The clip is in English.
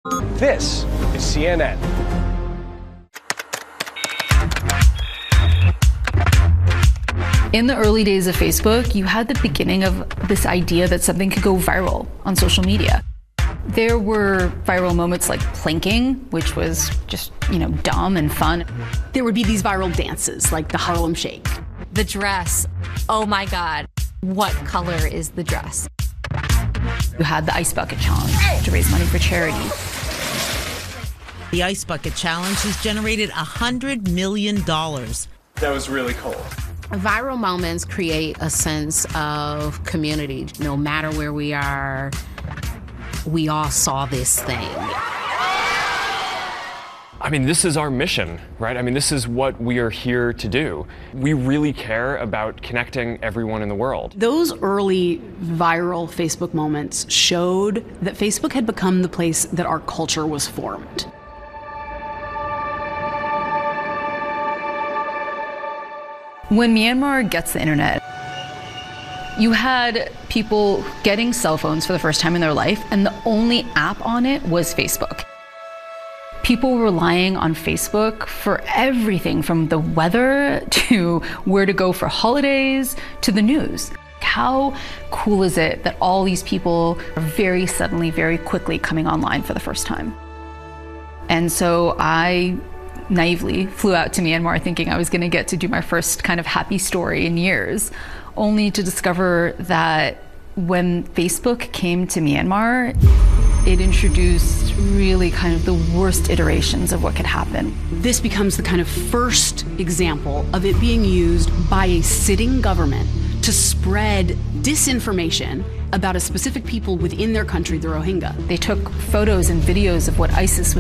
This is CNN. In the early days of Facebook, you had the beginning of this idea that something could go viral on social media. There were viral moments like planking, which was just, dumb and fun. There would be these viral dances like the Harlem Shake. The dress. Oh my God. What color is the dress? You had the Ice Bucket Challenge to raise money for charity. The Ice Bucket Challenge has generated $100 million. That was really cool. Viral moments create a sense of community. No matter where we are, we all saw this thing. I mean, this is our mission, right? I mean, this is what we are here to do. We really care about connecting everyone in the world. Those early viral Facebook moments showed that Facebook had become the place that our culture was formed. When Myanmar gets the internet, you had people getting cell phones for the first time in their life, and the only app on it was Facebook. People were relying on Facebook for everything from the weather to where to go for holidays to the news. How cool is it that all these people are very suddenly, very quickly coming online for the first time? And so I naively flew out to Myanmar thinking I was going to get to do my first kind of happy story in years, only to discover that when Facebook came to Myanmar, it introduced really kind of the worst iterations of what could happen. This becomes the kind of first example of it being used by a sitting government to spread disinformation about a specific people within their country, the Rohingya. They took photos and videos of what ISIS was